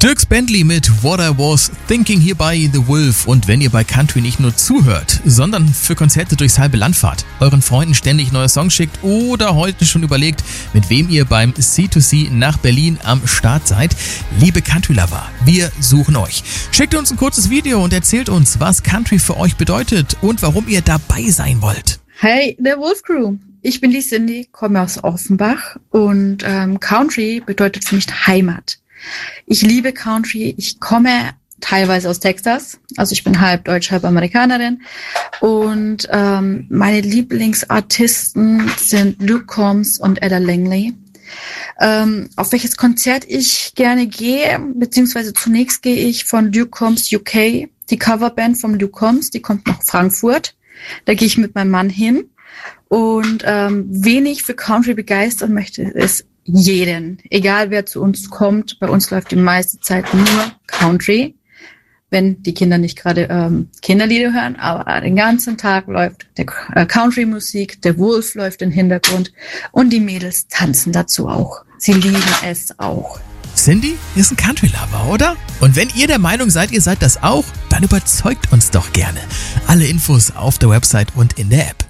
Dierks Bentley mit What I Was Thinking hier bei The Wolf. Und wenn ihr bei Country nicht nur zuhört, sondern für Konzerte durchs halbe Land fahrt, euren Freunden ständig neue Songs schickt oder heute schon überlegt, mit wem ihr beim C2C nach Berlin am Start seid, liebe Country-Lover, wir suchen euch. Schickt uns ein kurzes Video und erzählt uns, was Country für euch bedeutet und warum ihr dabei sein wollt. Hey, der Wolf Crew. Ich bin die Cindy, komme aus Offenbach und Country bedeutet für mich Heimat. Ich liebe Country. Ich komme teilweise aus Texas. Also ich bin halb Deutsch, halb Amerikanerin. Und meine Lieblingsartisten sind Luke Combs und Etta Langley. Auf welches Konzert ich gerne gehe, beziehungsweise zunächst gehe ich von Luke Combs UK, die Coverband von Luke Combs, die kommt nach Frankfurt. Da gehe ich mit meinem Mann hin. Und wen ich für Country begeistern möchte, ist jeden. Egal wer zu uns kommt, bei uns läuft die meiste Zeit nur Country, wenn die Kinder nicht gerade Kinderlieder hören, aber den ganzen Tag läuft der Country-Musik, der Wolf läuft im Hintergrund und die Mädels tanzen dazu auch. Sie lieben es auch. Cindy ist ein Country-Lover, oder? Und wenn ihr der Meinung seid, ihr seid das auch, dann überzeugt uns doch gerne. Alle Infos auf der Website und in der App.